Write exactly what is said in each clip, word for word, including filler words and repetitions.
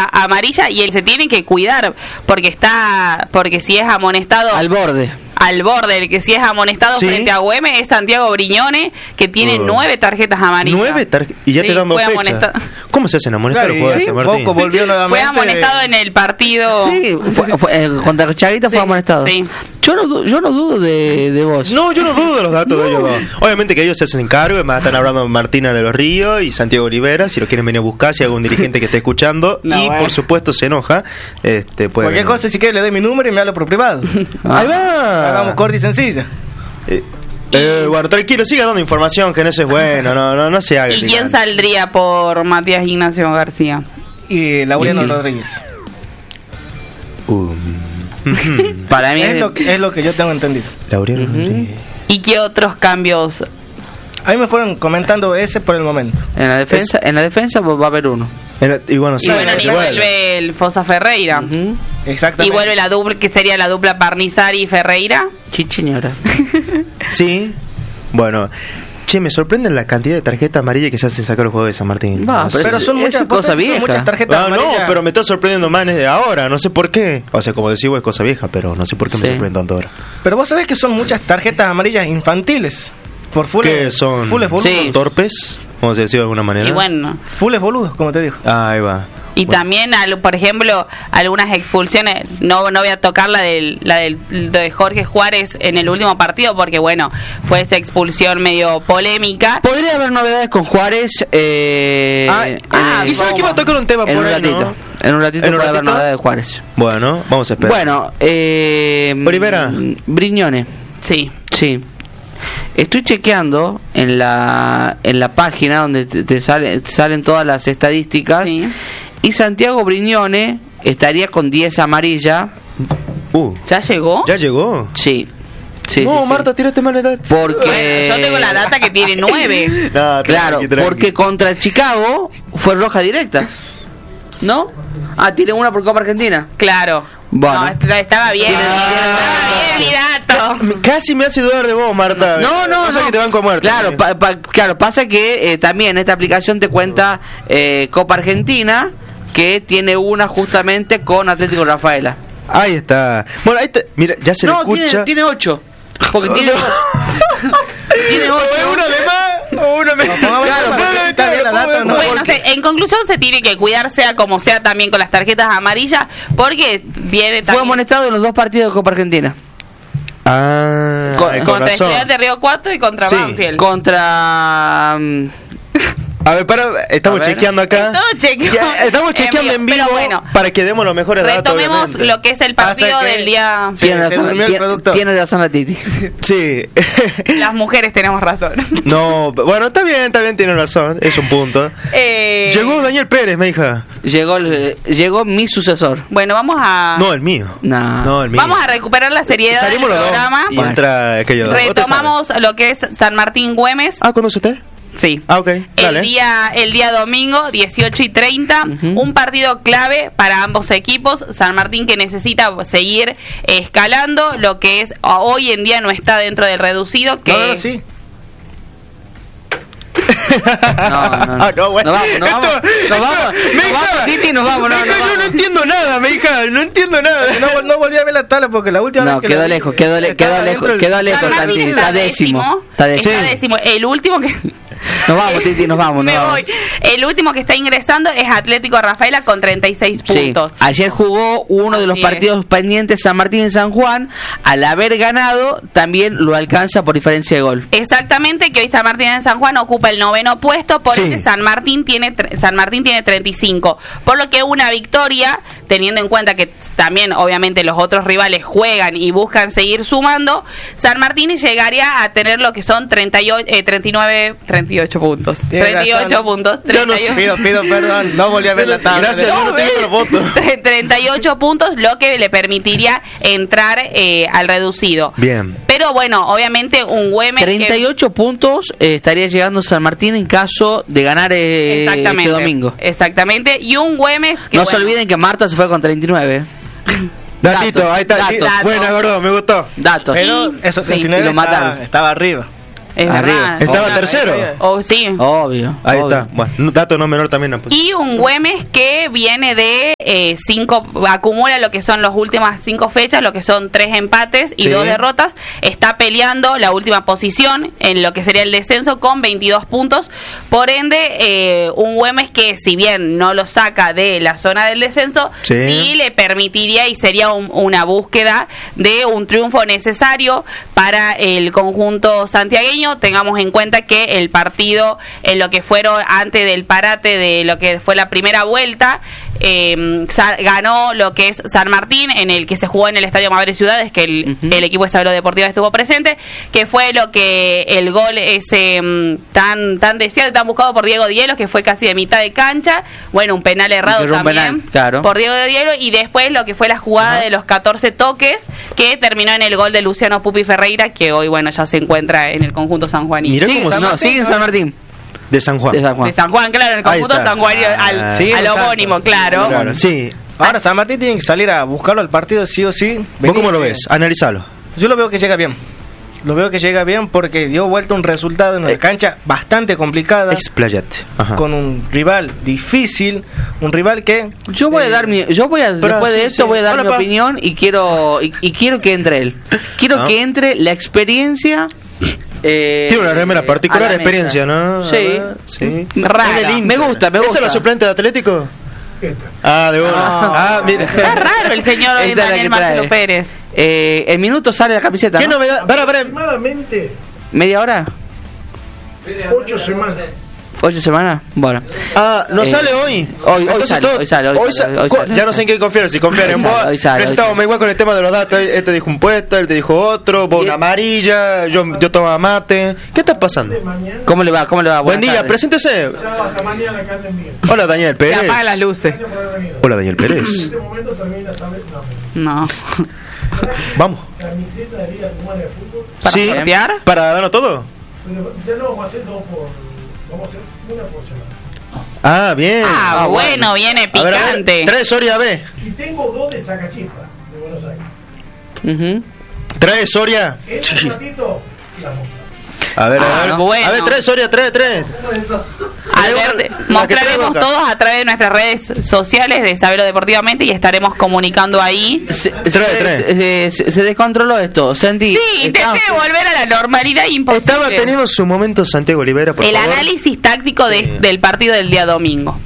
amarilla y él se tiene que cuidar porque está, porque si es amonestado al borde. Al borde, el que sí es amonestado ¿Sí? frente a Güemes es Santiago Brignone, que tiene uh. nueve tarjetas amarillas. ¿Nueve tarjetas? Y ya sí, te dan dos fechas. ¿Cómo se hacen amonestar los jugadores? Sí, Martín? Volvió sí. nuevamente. Fue amonestado en el partido. Sí, fue, fue, eh, contra Chaguita fue sí. amonestado. Sí. Yo no, yo no dudo de, de vos. No, yo no dudo de los datos no. de ellos dos. Obviamente que ellos se hacen cargo, además están hablando Martina de los Ríos y Santiago Olivera, si lo quieren venir a buscar, si hay algún dirigente que esté escuchando. No, y bueno. por supuesto se enoja. Este, Cualquier venir. cosa, si quiere le doy mi número y me hablo por privado. Ah. Ahí va. Hagamos corta y sencilla. Eh, eh, bueno, tranquilo, siga dando información, que en eso es bueno, no, no, no se haga. ¿Y quién saldría por Matías Ignacio García? Y Laureano y... Rodríguez. Um. Para mí es lo, que, es lo que yo tengo entendido. Laureano uh-huh. Rodríguez. ¿Y qué otros cambios? A mí me fueron comentando ese por el momento. En la defensa, es... en la defensa va a haber uno. La, y bueno, sí, y bueno, y vuelve el Fosa Ferreira. Uh-huh. Exactamente. Y vuelve la dupla, que sería la dupla Parnizari y Ferreira. Chichiñora. Sí. Bueno. Che, me sorprende la cantidad de tarjetas amarillas que se hacen sacar los jugadores de San Martín. Va, no pero, pero son muchas cosas viejas. Muchas tarjetas ah, amarillas. No, pero me está sorprendiendo más desde ahora, no sé por qué. O sea, como decís vos, es cosa vieja, pero no sé por qué sí. me sorprende tanto ahora. Pero vos sabés que son muchas tarjetas amarillas infantiles. Por full, ¿Qué son? Fulles boludos. Sí. ¿Torpes? Vamos a decir de alguna manera. Y bueno. Fulles boludos, como te digo. Ah, ahí va. Y bueno. también, por ejemplo, algunas expulsiones, no no voy a tocar la del, la del de Jorge Juárez en el último partido, porque bueno, fue esa expulsión medio polémica. Podría haber novedades con Juárez. Eh, ah, ah, ¿y sabes que iba a tocar un tema en por un ahí, ratito? ¿no? En un ratito ¿En un puede haber ratito? novedades de Juárez. Bueno, vamos a esperar. Bueno, eh, Olivera. Brignone. Sí. Sí. Estoy chequeando en la en la página donde te, te, sale, te salen todas las estadísticas. Sí. Y Santiago Brignone estaría con diez amarilla. Uh, ¿Ya llegó? ¿Ya llegó? Sí. Sí, no, sí, Marta, sí. tírate mal edad. Porque... Yo tengo la data que tiene nueve. No, claro, tranqui, tranqui. Porque contra Chicago fue roja directa. ¿No? Ah, tiene una por Copa Argentina. Claro. Bueno. No, estaba bien. Ah, bien mi dato. Casi me hace dudar de vos, Marta. No, no, pasa no. que te banco a muerte. Claro, pa, pa, claro, pasa que eh, también esta aplicación te cuenta eh, Copa Argentina, que tiene una justamente con Atlético Rafaela. Ahí está. Bueno, ahí te, mira, ya se no, le escucha. Tiene, tiene ocho. Porque tiene tiene ocho. O uno de más, o uno menos. Claro, claro, está bien la data, ¿no? Bueno, se, en conclusión se tiene que cuidar, sea como sea, también con las tarjetas amarillas, porque viene también... Fue amonestado en los dos partidos de Copa Argentina. Ah, con, contra Estudiantes de Río Cuarto y contra sí. Banfield. Contra... Um, A ver, para, estamos ver. chequeando acá. Estamos chequeando, ya, estamos chequeando en vivo, en vivo bueno, para que demos los mejores datos. Retomemos obviamente. lo que es el partido del día. Sí, tiene, razón, tiene, tiene razón la Titi. Sí. Las mujeres tenemos razón. No, bueno, está bien, está bien, tiene razón. Es un punto. Eh... Llegó Daniel Pérez, mi hija. Llegó, llegó mi sucesor. Bueno, vamos a. No, el mío. No, no el mío. Vamos a recuperar la seriedad Salimos del programa. Y entra aquello. Retomamos lo que es San Martín Güemes. Ah, ¿conoce usted? Sí. Ah, ok. Dale. El día, el día domingo, dieciocho y treinta, uh-huh. un partido clave para ambos equipos. San Martín que necesita seguir escalando, lo que es hoy en día no está dentro del reducido. Que no, no, sí. No, no, no. Ah, no, bueno. Nos vamos, nos vamos. Esto, nos vamos, esto, nos vamos, Titi, nos vamos. No, hija, nos yo vamos. no entiendo nada, mi hija, no entiendo nada. No, no volví a ver la tabla porque la última no, vez que quedó la lejos, quedó, le, quedó lejos, el... quedó lejos, Santi. Está décimo. Está décimo. Está décimo. El último que... Nos vamos, Titi, nos vamos. Nos Me vamos. voy. El último que está ingresando es Atlético Rafaela con treinta y seis puntos. Sí. Ayer jugó uno de los Así partidos es. pendientes San Martín en San Juan. Al haber ganado, también lo alcanza por diferencia de gol. Exactamente, que hoy San Martín en San Juan ocupa el noveno puesto, por sí. ende San Martín tiene San Martín tiene treinta y cinco. Por lo que una victoria, teniendo en cuenta que también obviamente los otros rivales juegan y buscan seguir sumando, San Martín llegaría a tener lo que son treinta y ocho, eh, treinta y nueve, treinta y ocho puntos. treinta y ocho puntos. Yo no sé. Pido, pido perdón, no volví a ver la tabla. Gracias, no, yo no tengo otra foto. treinta y ocho puntos, lo que le permitiría entrar eh, al reducido. Bien. Pero bueno, obviamente un Güemes treinta y ocho que... puntos eh, estaría llegando San Martín en caso de ganar eh, exactamente, este domingo. Exactamente. Y un Güemes que no bueno, se olviden que Marta se fue con treinta y nueve. Datito, ahí está. Dato. Buena, gordo, me gustó. Datos. Pero esos treinta y nueve sí, lo estaba, mataron. estaba arriba. Es Arriba. verdad. Estaba Oh, tercero. Oh, sí. Obvio. Ahí obvio. está. Bueno, un dato no menor también. No, pues. Y un Güemes que viene de eh, cinco, acumula lo que son las últimas cinco fechas, lo que son tres empates y Sí. dos derrotas. Está peleando la última posición en lo que sería el descenso con veintidós puntos. Por ende, eh, un Güemes que si bien no lo saca de la zona del descenso, Sí. sí le permitiría y sería un- una búsqueda de un triunfo necesario para el conjunto santiagueño. Tengamos en cuenta que el partido en lo que fueron antes del parate de lo que fue la primera vuelta, eh, sa- ganó lo que es San Martín, en el que se jugó en el Estadio Madre Ciudades, que el, Ujú. el equipo de Sabelo Deportiva estuvo presente, que fue lo que el gol ese mm, tan tan deseado y tan buscado por Diego Dielo, que fue casi de mitad de cancha, bueno, un penal errado Que era un también penal, claro. por Diego Dielo, y después lo que fue la jugada de los catorce toques, que terminó en el gol de Luciano Pupi Ferreira, que hoy bueno ya se encuentra en el conjunto sanjuanino. Mirá Sigue, cómo no, San- sigue en San Martín. De San Juan. De San Juan. De San Juan, claro, en el Ahí conjunto está. sanjuanino, Ah, al, sí, al exacto. homónimo, claro. Claro, sí. Ahora San Martín tiene que salir a buscarlo al partido sí o sí. ¿Vos Venir- cómo lo ves? Analizalo. Yo lo veo que llega bien. Lo veo que llega bien porque dio vuelta un resultado en una Eh. cancha bastante complicada, Explayate. Ajá. con un rival difícil, un rival que Yo voy a eh, dar mi, yo voy a pero después sí, de esto sí. voy a dar Hola, mi pa. opinión y quiero y, y quiero que entre él. Quiero ¿No? que entre la experiencia. Eh, Tiene una remera eh, particular a la experiencia, mesa. ¿no? A Sí. ver, sí. Rara. Es del Me Inter. gusta, me ¿Esa gusta. es la suplente de Atlético? Ah, de una. Ah, mira. Está raro el señor hoy, Esta es la Daniel que Marcelo trae. Pérez. Eh, el minuto sale la camiseta. ¿Qué ¿no? novedad? Para, para. Aproximadamente ¿Media hora? ocho semanas. ¿Ocho semanas? Bueno. Ah, ¿no Eh, sale hoy? hoy- hoy Entonces sale, todo- hoy sale, hoy sa- sale, hoy cu- sale, Ya hoy no sé en sale. qué confiar, si confiar Hoy en sale, vos. hoy sale, Pero hoy estábamos sale. igual con el tema de los datos. Este dijo un puesto, él te dijo otro, vos Y- una amarilla, yo, yo tomaba mate. ¿Qué está pasando? Mañana. ¿Cómo le va? ¿Cómo le va? Buen Buenas día, tardes. preséntese. Chao, hasta mañana que anden bien. Hola, Daniel Se Pérez. apagan las luces. Gracias por haber venido. Hola, Daniel Pérez. En este momento termina, ¿sabes? No. No. Vamos. Camiseta de Liga Rumana de Fútbol. ¿Para Sí. sortear? ¿Para darnos todo? Pero ya no vamos a hacer dos por. Vamos a hacer una por semana. Ah, bien. Ah, Ah, bueno, viene A ver, a ver, picante. trae Soria B. Y tengo dos de Sacachispa, de Buenos Aires. Ujú. Trae Soria. En un ratito, la monta. A ver, Ah, a ver. bueno. A ver, trae Soria, trae, trae. Albert, La que trae mostraremos Boca. todos a través de nuestras redes sociales de Sabelo Deportivamente y estaremos comunicando ahí. Se, Trae, se- trae. se- se- se descontroló esto. Santi, Sí, intenté estamos- volver a la normalidad imposible. Estaba teniendo su momento Santiago Olivera, por el favor. análisis táctico de- Sí. del partido del día domingo.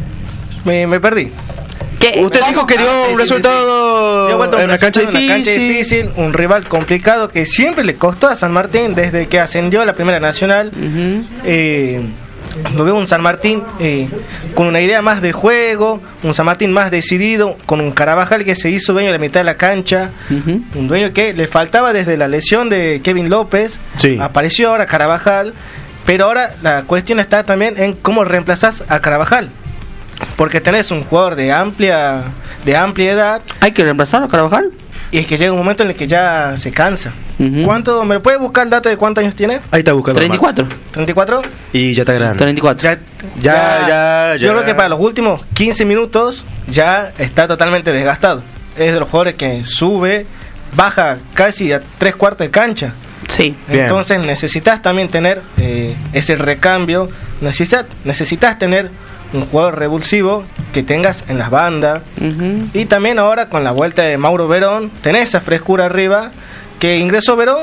me, me perdí. ¿Qué- Usted cómo? dijo que dio Ah, sí, un sí, resultado Dio vuelta un en una cancha resultado en una cancha difícil. difícil, un rival complicado que siempre le costó a San Martín desde que ascendió a la Primera Nacional. Ujú. Eh, lo veo un San Martín eh, con una idea más de juego, un San Martín más decidido, con un Carabajal que se hizo dueño de la mitad de la cancha, Ujú. un dueño que le faltaba desde la lesión de Kevin López, Sí. apareció ahora Carabajal, pero ahora la cuestión está también en cómo reemplazás a Carabajal, porque tenés un jugador de amplia de amplia edad ¿Hay que reemplazarlo, Carvajal? y es que llega un momento en el que ya se cansa. Ujú. ¿Cuánto me puede buscar el dato de cuántos años tiene? Ahí está buscando. treinta y cuatro. ¿treinta y cuatro? Y ya está grande. treinta y cuatro. Ya, Ya, ya, Yo ya. creo que para los últimos quince minutos ya está totalmente desgastado. Es de los jugadores que sube, baja casi a tres cuartos de cancha. Sí. Bien. Entonces necesitas también tener eh, ese recambio, necesitas, necesitas tener un jugador revulsivo que tengas en las bandas. Ujú. Y también ahora con la vuelta de Mauro Verón, tenés esa frescura arriba que ingresó Verón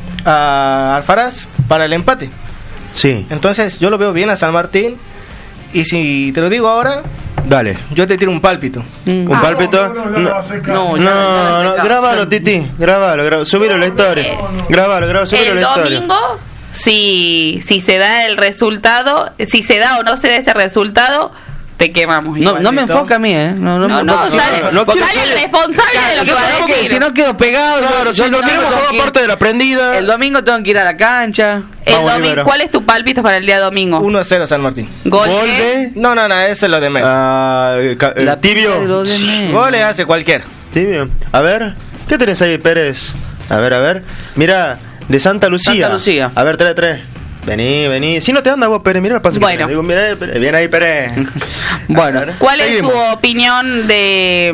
a Alfaraz para el empate. Sí, Entonces yo lo veo bien a San Martín. Y si te lo digo ahora, dale. yo te tiro un pálpito. Mm. Un pálpito. No, no, no, no, va a ser No, caro. ya- No, no, ya- grábalo, Titi. Grábalo, grábalo. Subilo a la historia. Grábalo, grábalo, subilo a El la historia. domingo, si, si se da el resultado, si se da o no se da ese resultado, te quemamos. No, igual. no me enfoca a mí, ¿eh? No, no, No, me no, enfoca. sale, no, no porque quiero sale ser- el responsable de lo que Yo va a tampoco, decir. si no quedo pegado, yo- Claro, yo si el el domingo domingo tengo juega que ir- parte de la prendida. el domingo tengo que ir a la cancha. El Vamos, domingo, Rivero. ¿cuál es tu pálpito para el día domingo? uno a cero San Martín. Gol Gol de- de. No, no, no, eso es lo de menos. Ah, ca- eh, La pizza de lo tibio. de menos. Goles hace cualquiera. Tibio. A ver, ¿qué tenés ahí, Pérez? A ver, a ver. Mira, de Santa Lucía. Santa Lucía. A ver, trae, trae. Vení, vení. Si no te anda vos, Pérez, mira el pase que Bueno. tenés. Digo, mira, Pérez, bien ahí, Pérez. Bueno, A ver, ¿Cuál seguimos. es tu opinión de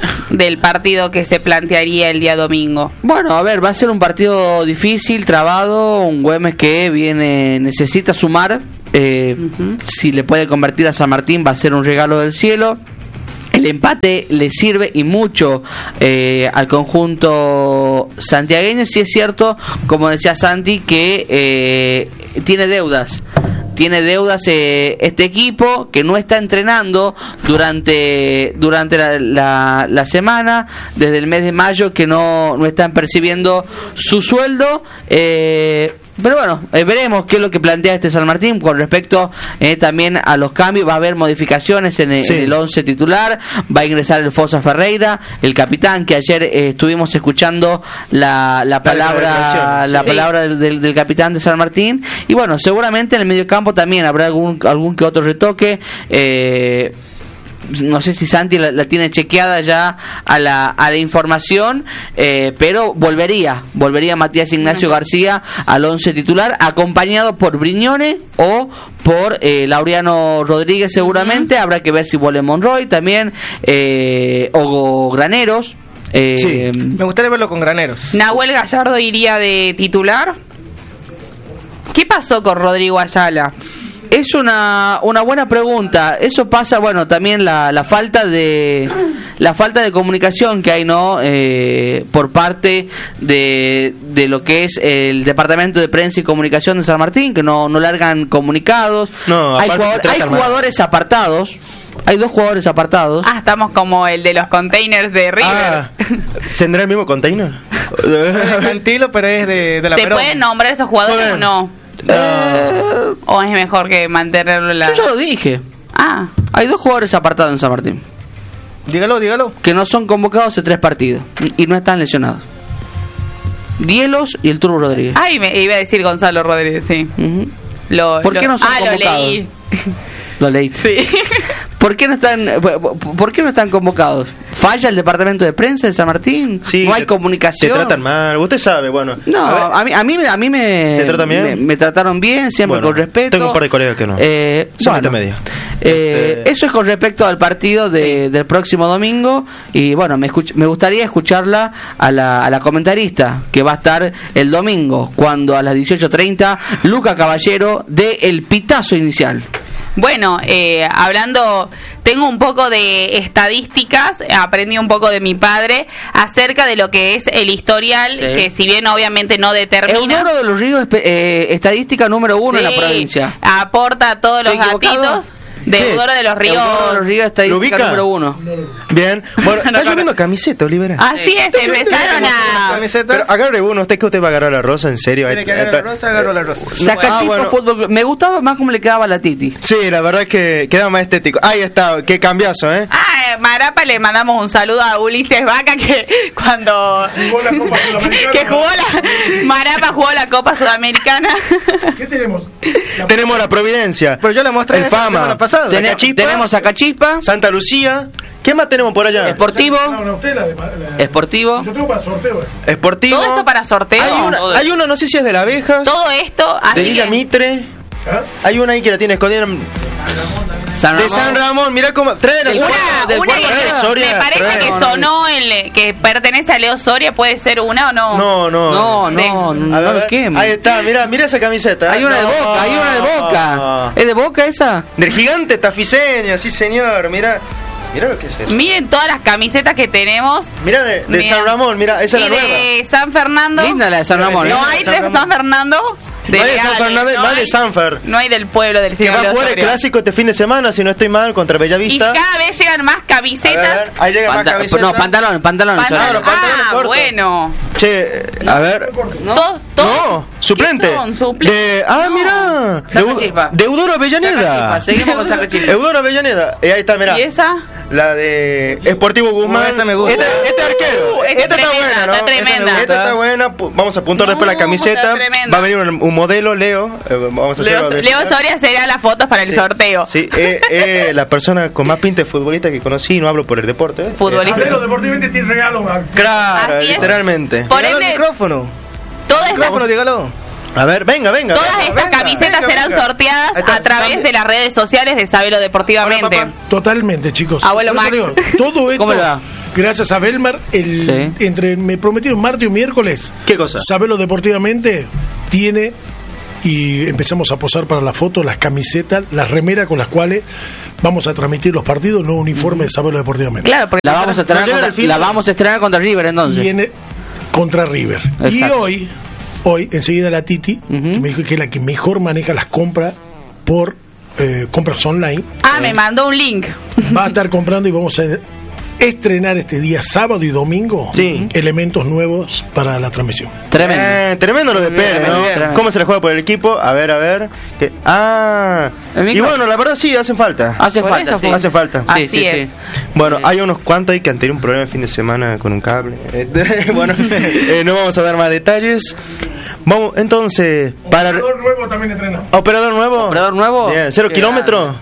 del partido que se plantearía el día domingo? Bueno, a ver, va a ser un partido difícil, trabado, un Güemes que viene, necesita sumar, eh, uh-huh. si le puede convertir a San Martín va a ser un regalo del cielo. El empate le sirve y mucho eh, al conjunto santiagueño. Sí es cierto, como decía Santi, que eh, tiene deudas. Tiene deudas eh, este equipo que no está entrenando durante durante la, la, la semana, desde el mes de mayo que no, no están percibiendo su sueldo. Eh, Pero bueno, eh, veremos qué es lo que plantea este San Martín con respecto eh, también a los cambios. Va a haber modificaciones en el, sí. en el once titular. Va a ingresar el Fosa Ferreira, el capitán, que ayer eh, estuvimos escuchando la, la palabra la sí. palabra del, del, del capitán de San Martín. Y bueno, seguramente en el mediocampo también habrá algún, algún que otro retoque. Eh, no sé si Santi la, la tiene chequeada ya a la, a la información, eh, pero volvería, volvería Matías Ignacio García al once titular, acompañado por Brignone o por eh, Laureano Rodríguez seguramente. Uh-huh. Habrá que ver si vuelve Monroy también, eh, o Graneros. Eh, sí, me gustaría verlo con Graneros. ¿Nahuel Gallardo iría de titular? ¿Qué pasó con Rodrigo Ayala? Es una una buena pregunta. Eso pasa, bueno, también la, la falta de la falta de comunicación que hay, ¿no? Eh, por parte de, de lo que es el Departamento de Prensa y Comunicación de San Martín, que no, no largan comunicados. No, hay jugador, hay jugadores mal. apartados. Hay dos jugadores apartados. Ah, estamos como el de los containers de River. Ah, ¿tendrá el mismo container? Mentilo, pero es de, de la ¿Se Perón. pueden nombrar esos jugadores Joder. o no? Uh, ¿O es mejor que mantenerlo la...? Yo ya lo dije. Ah. Hay dos jugadores apartados en San Martín. Dígalo, dígalo. Que no son convocados en tres partidos y no están lesionados. Dielos y el Turbo Rodríguez. Ay, me iba a decir Gonzalo Rodríguez, sí. Uh-huh. lo, ¿Por qué lo, no son ah, convocados? Lo leí. Lo leí. Sí. ¿Por qué no están por qué no están convocados? ¿Falla el departamento de prensa de San Martín? Sí, no hay te, comunicación. Te tratan mal, usted sabe, bueno. No, a, a mí a mí a mí me ¿Te tratan bien? Me, me trataron bien, siempre bueno, con respeto. Tengo un par de colegas que no. Eh, bueno, media. Eh, este... Eso es con respecto al partido de, sí. del próximo domingo y bueno, me escuch- me gustaría escucharla a la a la comentarista que va a estar el domingo cuando a las dieciocho treinta Luca Caballero dé el pitazo inicial. Bueno, eh, hablando, tengo un poco de estadísticas, aprendí un poco de mi padre acerca de lo que es el historial, sí. que si bien obviamente no determina... Eudoro de los Ríos, eh, estadística número uno sí, en la provincia. Aporta todos los gatitos. De sí. Eudoro de los Ríos. Eudoro de los Ríos, estadística número uno. Bien. Bueno, está lloviendo camiseta, Olivera. Así es, empezaron a... Pero agarre uno, ¿usted que usted va a agarrar la rosa? ¿En serio? Tiene que agarrar la rosa, agarro la rosa. Sacachispa ah, bueno. Fútbol. Me gustaba más cómo le quedaba la Titi. Sí, la verdad es que queda más estético. Ahí está, qué cambiazo, ¿eh? Ah, Marapa, le mandamos un saludo a Ulises Vaca que cuando... Jugó la Copa Sudamericana. que jugó la... Marapa jugó la Copa Sudamericana. ¿Qué tenemos? La tenemos la Providencia. Pero yo la mostré el la Fama. semana pasada. Ten- tenemos a Cachispa, Santa Lucía. ¿Qué más tenemos por allá? Esportivo. No, no, usted la de, la... Esportivo. Yo tengo para sorteo. Eh. Esportivo. Todo esto para sorteo. Hay una, hay una no sé si es de la Abejas. Todo esto. De Villa que... Mitre. ¿Eh? Hay una ahí que la tiene escondida. San de San Ramón, mirá cómo trae la una, del una puerto, que, trae, Soria, me parece trae, que no, sonó el que pertenece a Leo Soria, puede ser una o no. No, no, no, no, no, a no ver, ¿qué? Ahí está, mira, mira esa camiseta. Hay una no, de Boca, hay una de Boca. No. ¿Es de Boca esa? Del gigante tafiseño, sí señor, mira. Mira lo que es eso. Miren todas las camisetas que tenemos. Mira de, de San Ramón, mira, esa es la nueva. Y de San Fernando. Linda la de San Ramón. No hay de San Fernando. De no hay de San Fernando, no hay de Sanfer. No hay del pueblo del señor. Que va a jugar el clásico este fin de semana, si no estoy mal, contra Bellavista. Y cada vez llegan más camisetas. A ver, ahí llegan Panta- más camisetas. No, pantalones, pantalones. Pantalón. Ah, cortos. bueno. Che, no, a ver. No, todo, todo. No, suplente. Suplente. De, ah, no. Mira. De, de Eudoro Avellaneda. Seguimos con Sacachispa. Eudoro Avellaneda. Y ahí está, mira. ¿Y esa? La de Esportivo Guzmán. Esa me gusta. Este, este arquero. Uh, esta está buena, ¿no? Está tremenda. Esta está buena. Vamos a apuntar no, después la camiseta. Va a venir un, un modelo, Leo. Eh, vamos a Leo, Leo Soria será las fotos para el sí, sorteo. Sí, eh, eh, la persona con más pinta de futbolista que conocí. No hablo por el deporte. ¿eh? Futbolista. Eh, Leo deportivamente tiene regalo. Claro, así literalmente. Por ende, el micrófono. Todo el micrófono, dígalo. A ver, venga, venga. Todas venga, estas venga, camisetas venga, serán venga. sorteadas Está, a través cambia. de las redes sociales de Sabelo Deportivamente. Totalmente, chicos. Abuelo Max. Digo, todo esto, ¿Cómo le va? gracias a Belmar, el, sí. entre me prometió martes y miércoles. ¿Qué cosa? Sabelo deportivamente tiene, y empezamos a posar para la foto, las camisetas, las remeras con las cuales vamos a transmitir los partidos, no uniforme de Sabelo deportivamente. Claro, porque la vamos a estrenar contra, la vamos a estrenar contra River entonces. Y en, contra River. Exacto. Y hoy, hoy enseguida la Titi, uh-huh. que me dijo que es la que mejor maneja las compras por eh, compras online. Ah, sí. Me mandó un link. Va a estar comprando y vamos a estrenar este día sábado y domingo sí. elementos nuevos para la transmisión. Tremendo. Eh, tremendo lo de Pérez, ¿no? Tremendo. ¿Cómo se le juega por el equipo? A ver, a ver. ¿Qué? Ah. Y bueno, la verdad sí, hacen falta. Hace falta, sí. Hace falta. Sí, sí, sí. Bueno, sí. Hay unos cuantos ahí que han tenido un problema el fin de semana con un cable. Bueno, eh, no vamos a dar más detalles. Vamos, entonces, para... Operador nuevo también entrenado. ¿Operador nuevo? ¿Operador nuevo? Bien, ¿cero kilómetros?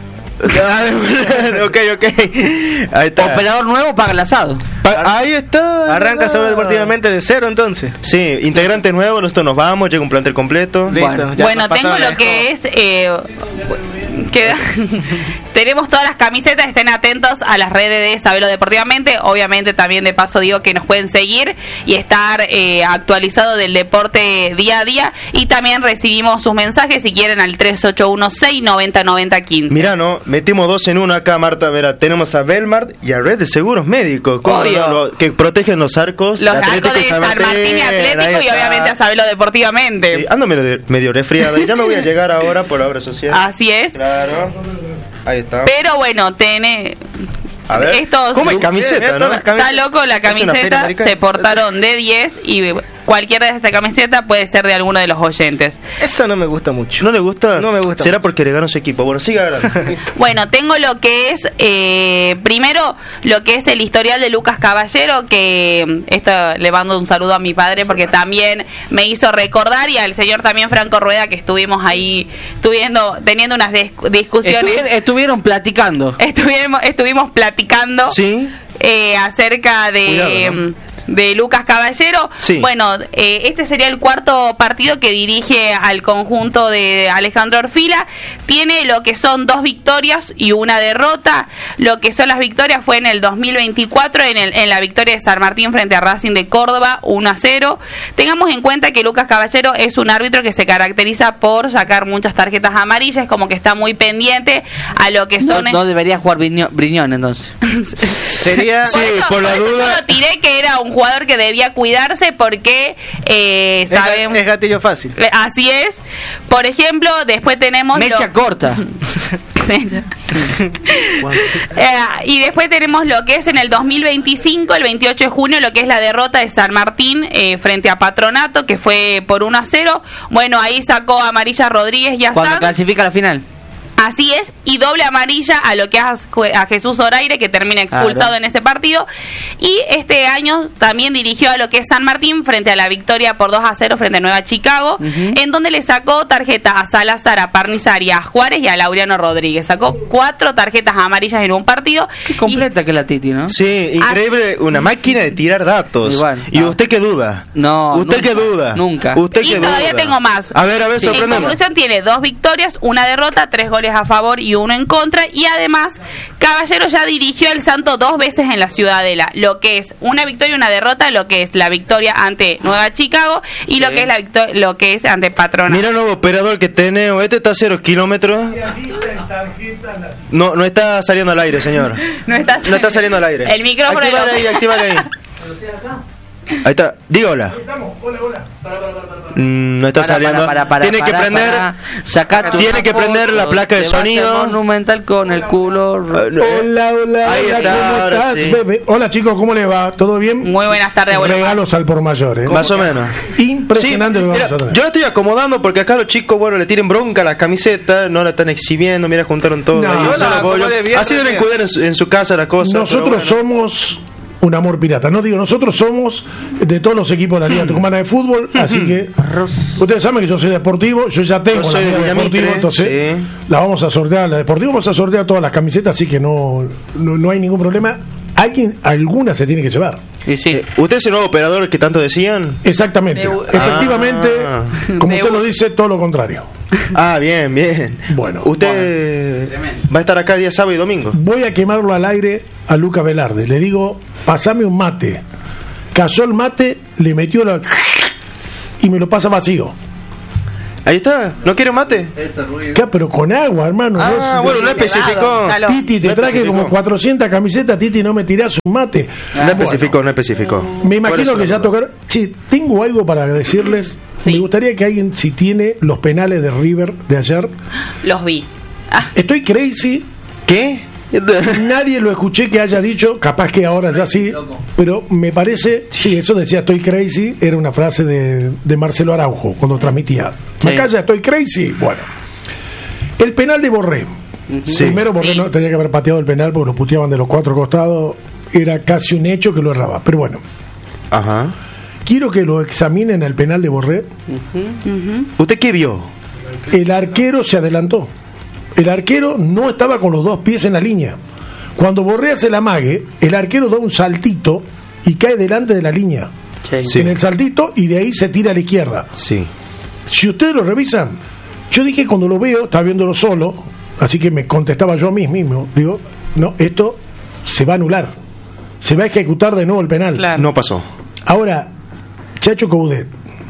ok, ok. Ahí está. Operador nuevo para el asado. Pa- ahí está. Arranca Sabelo deportivamente de cero entonces. Sí, integrante nuevo, nosotros nos vamos, llega un plantel completo. Listo. Bueno, bueno tengo lo que es... Eh, queda, tenemos todas las camisetas, estén atentos a las redes de Sabelo deportivamente. Obviamente también de paso digo que nos pueden seguir y estar eh, actualizado del deporte día a día. Y también recibimos sus mensajes si quieren al tres ocho uno seis nueve cero nueve cero uno cinco. Mirá, ¿no? Metimos dos en uno acá, Marta. Verá, tenemos a Belmar y a Red de Seguros Médicos. Lo, lo, que protegen los arcos. Los arcos de San Martín, Martín y Atlético y obviamente a Sabelo deportivamente. Sí, ando medio, medio resfriada y ya me voy a llegar ahora por la obra social. Así es. Claro. Ahí está. Pero bueno, tiene... A ver, estos, ¿cómo es camiseta, no? Está loco la camiseta, se portaron de diez y cualquiera de esta camiseta puede ser de alguno de los oyentes. Eso no me gusta mucho. ¿No le gusta? No me gusta. ¿Será mucho porque le ganó su equipo? Bueno, siga adelante. Bueno, tengo lo que es, eh, primero, lo que es el historial de Lucas Caballero, que esto le mando un saludo a mi padre porque también me hizo recordar, y al señor también Franco Rueda, que estuvimos ahí tuviendo, teniendo unas dis- discusiones. Estuvi- estuvieron platicando. Estuvimos, estuvimos platicando ¿Sí? eh, acerca de... Cuidado, ¿no? de Lucas Caballero. Sí. Bueno, eh, este sería el cuarto partido que dirige al conjunto de Alejandro Orfila. Tiene lo que son dos victorias y una derrota. Lo que son las victorias fue en el dos mil veinticuatro, en, el, en la victoria de San Martín frente a Racing de Córdoba, uno a cero. Tengamos en cuenta que Lucas Caballero es un árbitro que se caracteriza por sacar muchas tarjetas amarillas, como que está muy pendiente a lo que son... No, no debería jugar Briñón, Briñón entonces. Sería, por sí, eso, por la por eso duda. yo lo tiré, que era un jugador que debía cuidarse porque eh, sabemos... Es gatillo fácil. Así es. Por ejemplo, después tenemos... Mecha lo... corta. eh, y después tenemos lo que es en el dos mil veinticinco, el veintiocho de junio, lo que es la derrota de San Martín eh, frente a Patronato, que fue por uno a cero. Bueno, ahí sacó amarilla Rodríguez y a Cuando Sanz. clasifica a la final. Así es, y doble amarilla a lo que es a Jesús Oraire, que termina expulsado claro. en ese partido. Y este año también dirigió a lo que es San Martín frente a la victoria por dos a cero frente a Nueva Chicago, uh-huh. en donde le sacó tarjeta a Salazar, a Parnizari, a Juárez y a Laureano Rodríguez. Sacó cuatro tarjetas amarillas en un partido. Qué completa y... que la Titi, ¿no? Sí, increíble, una máquina de tirar datos. Igual, ¿Y no. usted qué duda? No, ¿Usted nunca, qué duda? Nunca. ¿Usted y qué todavía duda? tengo más. A ver, a ver, sí, sorprendemos. En conclusión tiene dos victorias, una derrota, tres goles a favor y uno en contra, y además Caballero ya dirigió el Santo dos veces en la Ciudadela, lo que es una victoria y una derrota, lo que es la victoria ante Nueva Chicago y sí. lo que es la victoria, lo que es ante Patronato. Mira el nuevo operador que tenemos, este está a cero kilómetros. No, no está saliendo al aire, señor. no, está no está saliendo al aire. El micrófono. Activar ahí, activar ahí. Ahí está, diga hola. Hola, hola. Mm, no está para, saliendo. Para, para, para, tiene para, que prender, para, saca tiene que prender la placa de sonido. Monumental con el culo. Hola, hola. Ahí hola, está, ¿cómo estás, sí. bebé? Hola, chicos, ¿cómo le va? ¿Todo bien? Muy buenas tardes, abuelo. Regalos al por mayor, ¿eh? Más o menos. Impresionante sí, lo que mira, vamos a tener. yo lo estoy acomodando porque acá los chicos, bueno, le tienen bronca a las camisetas, no la están exhibiendo, mira, juntaron todo. No, ahí, no, no, como de bien, así deben cuidar en su, en su casa las cosas. Nosotros pero bueno. somos un amor pirata, no digo, nosotros somos de todos los equipos de la Liga Tucumana de Fútbol, así que ustedes saben que yo soy deportivo, yo ya tengo yo soy la Liga de deportiva, entonces sí. la vamos a sortear, la deportiva vamos a sortear todas las camisetas, así que no, no, no hay ningún problema. Alguien, alguna se tiene que llevar. Y sí. Eh, ¿Usted es el nuevo operador que tanto decían? Exactamente. De... Efectivamente, ah. como De... usted lo dice, todo lo contrario. Ah, bien, bien. Bueno. ¿Usted bueno. va a estar acá el día sábado y domingo? Voy a quemarlo al aire a Luca Velarde. Le digo pasame un mate. Cayó el mate, le metió la... y me lo pasa vacío. Ahí está, ¿no quiere mate? ¿Qué? Pero con agua, hermano. Ah, no, bueno, no especificó. Titi, te no traje especificó. como cuatrocientas camisetas, Titi, no me tirás un mate. No especificó, no especificó. Me imagino que ya tocaron. Che, tengo algo para decirles. Sí. Me gustaría que alguien, si tiene los penales de River de ayer. Los vi. Ah, Estoy crazy. ¿Qué? Nadie lo escuché que haya dicho, capaz que ahora ya sí, pero me parece, sí, eso decía estoy crazy, era una frase de, de Marcelo Araujo cuando transmitía. Sí. Macaya, estoy crazy. Bueno, el penal de Borré. Sí. Primero porque Sí. no tenía que haber pateado el penal porque lo puteaban de los cuatro costados, era casi un hecho que lo erraba. Pero bueno, Ajá. quiero que lo examinen al penal de Borré. ¿Usted qué vio? El arquero se adelantó. El arquero no estaba con los dos pies en la línea. Cuando Borré hace el amague, el arquero da un saltito y cae delante de la línea. Sí. Sí. En el saltito y de ahí se tira a la izquierda. Sí. Si ustedes lo revisan, yo dije cuando lo veo, estaba viéndolo solo, así que me contestaba yo a mí mismo, digo, no, esto se va a anular. Se va a ejecutar de nuevo el penal. Claro. No pasó. Ahora, Chacho Coudet,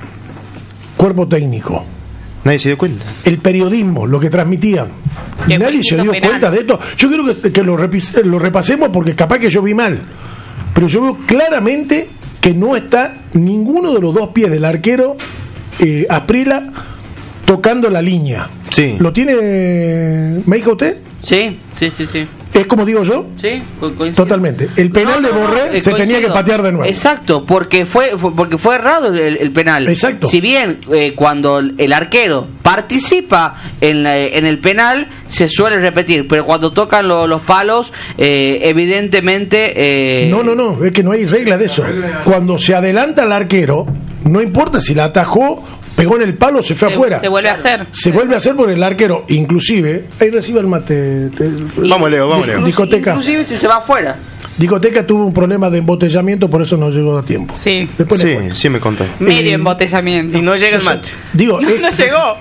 cuerpo técnico, Nadie se dio cuenta. el periodismo, lo que transmitían. Que fue Nadie el se punto dio penal. cuenta de esto. Yo quiero que, que lo, repis- lo repasemos porque capaz que yo vi mal. Pero yo veo claramente que no está ninguno de los dos pies del arquero eh, Asprila tocando la línea. Sí. ¿Lo tiene? ¿Me dijo usted? Sí, sí, sí, sí. ¿Es como digo yo? Sí, co- coincido. Totalmente. El penal No, no, de no, Borré eh, se tenía coincido. que patear de nuevo. Exacto, porque fue, fue- porque fue errado el, el penal. Exacto. Si bien eh, cuando el arquero participa en, la- en el penal se suele repetir, pero cuando tocan lo- los palos, eh, evidentemente. eh, No, no, no, es que no hay regla de eso. Cuando se adelanta el arquero, no importa si la atajó, pegó en el palo o se fue se, afuera. se vuelve a hacer. Se vuelve a hacer porque el arquero, inclusive, ahí recibe el mate. te- Vamos, Leo, vamos, Leo. Discoteca. Inclusive si se va afuera. Discoteca tuvo un problema de embotellamiento, por eso no llegó a tiempo. Sí. Después le Sí, cuento. sí me contó. Medio Eh, embotellamiento. Y no llega el mate. Digo, No, es, no llegó.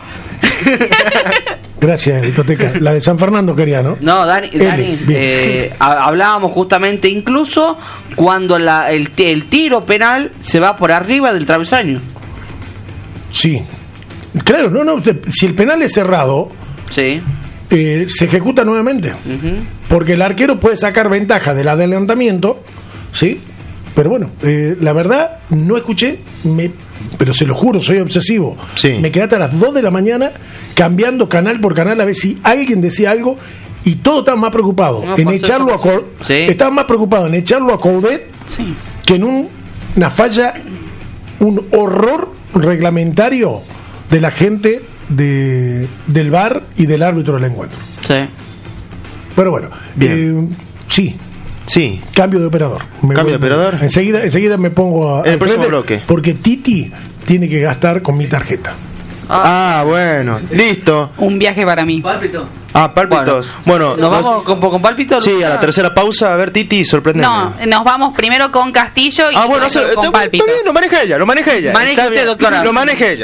Gracias, discoteca. La de San Fernando quería, ¿no? No, Dani, L, Dani, bien. eh, ha- hablábamos justamente incluso cuando la, el, ti- el tiro penal se va por arriba del travesaño. Sí. Claro, no, no. usted- Si el penal es cerrado, Sí. eh, se ejecuta nuevamente. Ujú. Porque el arquero puede sacar ventaja del adelantamiento, ¿sí? Pero bueno, eh, la verdad, no escuché, me, pero se lo juro, soy obsesivo. Sí. Me quedé hasta las dos de la mañana cambiando canal por canal a ver si alguien decía algo y todos estaban más preocupados No, en pasó, echarlo a pasó. Coudet. Sí. Estaban más preocupados en echarlo a Coudet Sí. que en un- una falla, un horror reglamentario de la gente de, del V A R y del árbitro del encuentro. Sí. Pero bueno, Bien. eh, sí, Sí. cambio de operador. Me ¿Cambio de voy- operador? Enseguida, enseguida me pongo a, En el al próximo frente, bloque. porque Titi tiene que gastar con mi tarjeta. Ah, bueno. Listo. Un viaje para mí. Pálpito. Ah, pálpitos. Bueno, ¿Nos nos- vamos con, con pálpito? Sí, a la tercera pausa. A ver, Titi, sorprende. No, nos vamos primero con Castillo y Ah, bueno, después se- con está, Pálpitos. está bien, lo maneja ella, lo maneja ella. Maneje Está usted, bien. doctora. Lo maneja ella.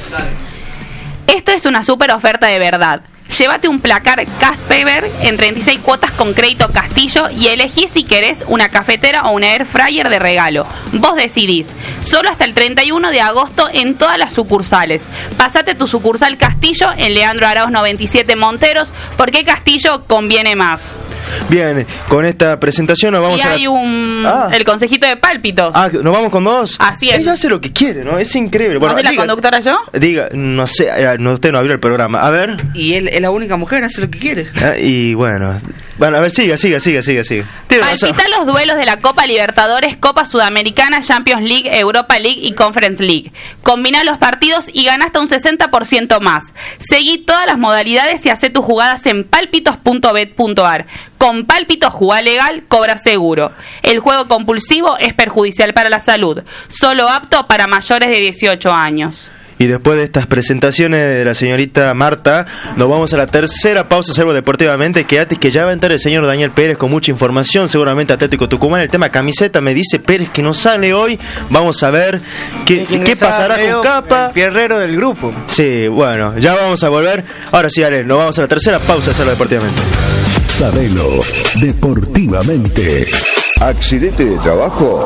Esto es una super oferta de verdad. Llévate un placar Caspever en treinta y seis cuotas con crédito Castillo y elegí si querés una cafetera o una air fryer de regalo. Vos decidís. Solo hasta el treinta y uno de agosto en todas las sucursales. Pasate tu sucursal Castillo en Leandro Arauz noventa y siete Monteros, porque Castillo conviene más. Bien, con esta presentación nos vamos y a. la- hay un Ah. el consejito de Pálpitos. Ah, ¿nos vamos con dos? Así es. Ella hace lo que quiere, ¿no? Es increíble. Bueno, ¿No soy la diga- conductora yo? Diga, no sé, eh, no, usted no abrió el programa. A ver. Y él es la única mujer, hace lo que quiere. Ah, y bueno. Bueno, a ver, siga, siga, siga, siga, siga. Tiene razón. Palpita los duelos de la Copa Libertadores, Copa Sudamericana, Champions League, Europa League y Conference League. Combina los partidos y gana hasta un sesenta por ciento más. Seguí todas las modalidades y hacé tus jugadas en palpitos punto bet punto ar. Con Pálpitos, jugá legal, cobra seguro. El juego compulsivo es perjudicial para la salud. Solo apto para mayores de dieciocho años. Y después de estas presentaciones de la señorita Marta, nos vamos a la tercera pausa, Salvo Deportivamente. Quédate que ya va a entrar el señor Daniel Pérez con mucha información, seguramente Atlético Tucumán. El tema camiseta, me dice Pérez que no sale hoy. Vamos a ver qué, qué pasará con Capa. El fierrero del grupo. Sí, bueno, ya vamos a volver. Ahora sí, Ale, nos vamos a la tercera pausa, Salvo Deportivamente. Sabelo Deportivamente. ¿Accidente de trabajo?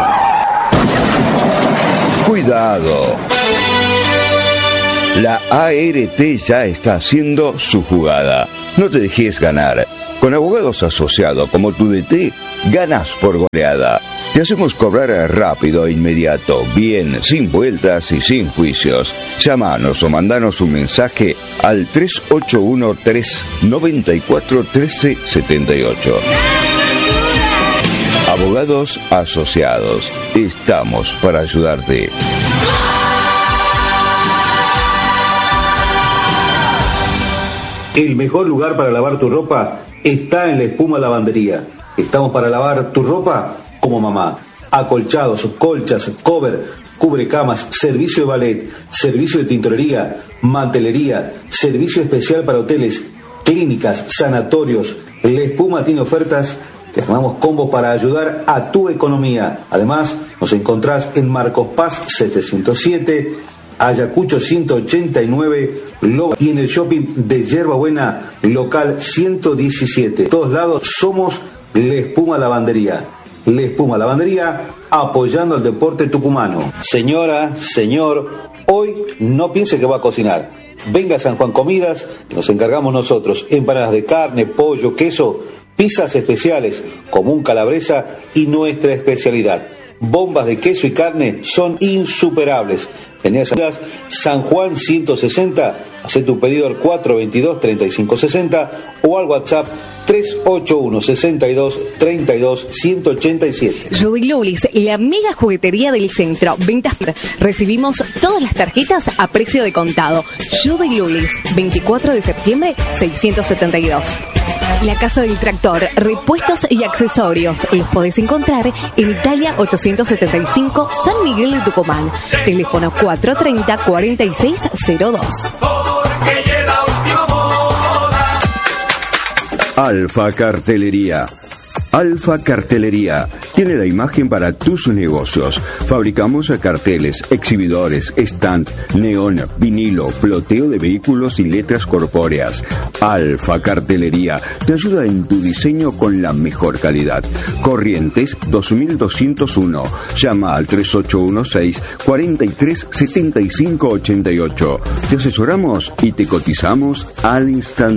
¡Cuidado! La A R T ya está haciendo su jugada. No te dejes ganar. Con abogados asociados como tu D T, ganas por goleada. Te hacemos cobrar rápido e inmediato, bien, sin vueltas y sin juicios. Llámanos o mandanos un mensaje al tres ocho uno, tres nueve cuatro, uno tres siete ocho. Abogados asociados. Estamos para ayudarte. El mejor lugar para lavar tu ropa está en La Espuma Lavandería. Estamos para lavar tu ropa como mamá. Acolchados, colchas, cover, cubrecamas, servicio de ballet, servicio de tintorería, mantelería, servicio especial para hoteles, clínicas, sanatorios. La Espuma tiene ofertas. Te armamos combos para ayudar a tu economía. Además, nos encontrás en Marcos Paz setecientos siete, Ayacucho ciento ochenta y nueve, Loba, y en el shopping de Yerbabuena, local ciento diecisiete. De todos lados somos La Espuma Lavandería. La Espuma Lavandería, apoyando al deporte tucumano. Señora, señor, hoy no piense que va a cocinar. Venga a San Juan Comidas, nos encargamos nosotros. Empanadas de carne, pollo, queso, pizzas especiales, común calabresa y nuestra especialidad. Bombas de queso y carne son insuperables. Vení a San Juan ciento sesenta, haz tu pedido al cuatro veintidós, treinta y cinco sesenta o al WhatsApp tres ocho uno, sesenta y dos, treinta y dos, ciento ochenta y siete. Judy Lulis, la mega juguetería del centro. Ventas. Recibimos todas las tarjetas a precio de contado. Judy Lulis, veinticuatro de septiembre, seiscientos setenta y dos. La Casa del Tractor, repuestos y accesorios. Los podés encontrar en Italia ochocientos setenta y cinco, San Miguel de Tucumán. Teléfono cuatro treinta, cuarenta y seis cero dos. Alfa Cartelería. Alfa Cartelería tiene la imagen para tus negocios. Fabricamos carteles, exhibidores, stand, neón, vinilo, ploteo de vehículos y letras corpóreas. Alfa Cartelería te ayuda en tu diseño con la mejor calidad. Corrientes dos mil doscientos uno. Llama al tres ocho uno seis, cuatro tres, siete cinco ocho ocho. Te asesoramos y te cotizamos al instante.